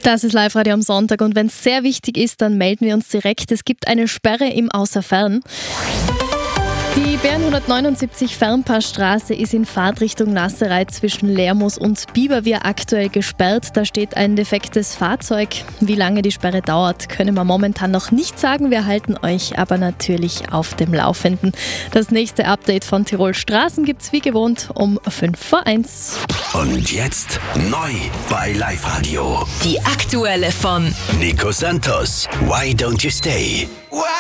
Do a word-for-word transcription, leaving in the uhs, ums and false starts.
Das ist Live-Radio am Sonntag und wenn es sehr wichtig ist, dann melden wir uns direkt. Es gibt eine Sperre im Außerfern. Die B N hundertneunundsiebzig Fernpassstraße ist in Fahrtrichtung Nassereit zwischen Lermoos und Biberwihr aktuell gesperrt. Da steht ein defektes Fahrzeug. Wie lange die Sperre dauert, können wir momentan noch nicht sagen. Wir halten euch aber natürlich auf dem Laufenden. Das nächste Update von Tirol Straßen gibt's wie gewohnt um fünf vor eins. Und jetzt neu bei Live-Radio. Die aktuelle von Nico Santos. Why don't you stay?